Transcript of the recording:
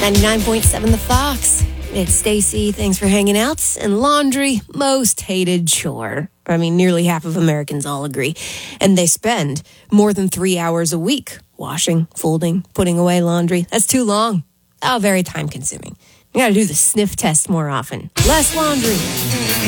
99.7 The Fox. It's Stacy. Thanks for hanging out. And laundry, most hated chore. I mean, nearly half of Americans all agree. And they spend more than 3 hours a week washing, folding, putting away laundry. That's too long. Oh, very time consuming. You gotta do the sniff test more often. Less laundry,